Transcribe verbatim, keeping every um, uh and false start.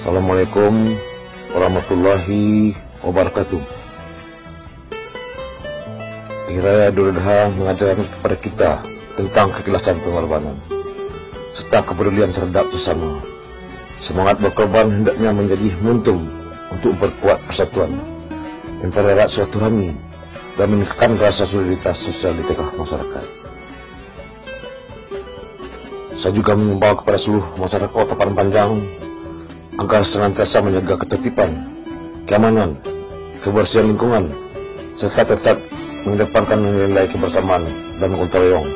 Assalamualaikum warahmatullahi wabarakatuh. Hari Raya Idul Adha mengajarkan kepada kita tentang keikhlasan pengorbanan serta kepedulian terhadap sesama. Semangat berkorban hendaknya menjadi momentum untuk memperkuat persatuan, mempererat silaturahmi, dan meningkatkan rasa solidaritas sosial di tengah masyarakat. Saya juga mengimbau kepada seluruh masyarakat Kota Padang Panjang agar senantiasa menjaga ketertiban, keamanan, kebersihan lingkungan, serta tetap mengedepankan nilai kebersamaan dan gotong royong.